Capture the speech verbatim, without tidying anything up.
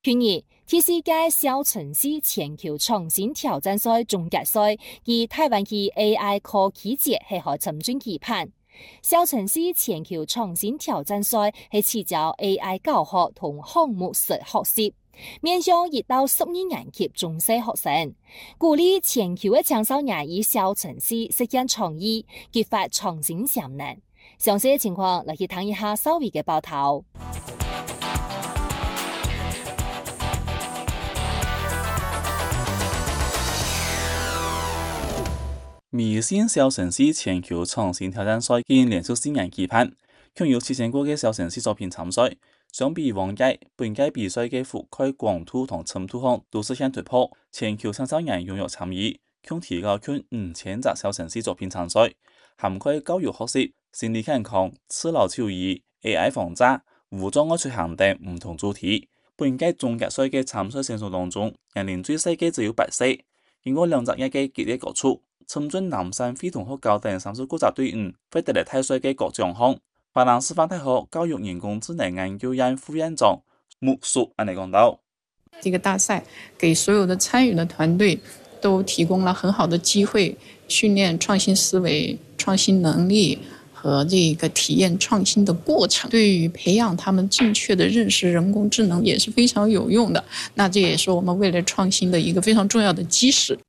去年第四屆小城市全球創新挑戰賽總決賽以台灣嘅 A I 科技節係可參選期盼。小城市全球創新挑戰賽係持教 A I 教學同項目式學習，面向一到十二年級中小學生，鼓勵全球嘅青少年以小城市實現創意，激發創新潛能。詳細嘅情況嚟去睇一下稍微嘅報道。 微信小城市全球創新挑戰賽已經連續四年舉辦，共有七千個嘅小城市作品參賽。相比往屆，本屆比賽嘅覆蓋廣度同深度項都實現突破，全球青少年踴躍參與，共提高近五千隻小城市作品參賽，涵蓋教育學習、心理健康、慈老求醫、A I 防詐、無障礙出行等唔同主題。本屆總決賽嘅參賽選手當中，年齡最細嘅只有八歲，經過兩隻一嘅激烈角逐，參進南山非同學校等三十個支隊伍，獲得了大賽嘅各獎項。華南師範大學教育人工智能研究院副院長穆叔安尼講到： 這個大賽給所有的參與的團隊都提供了很好的機會，訓練創新思維、創新能力和這個體驗創新的過程，對於培養他們正確的認識人工智能也是非常有用的。那這也是我們未來創新的一個非常重要的基石。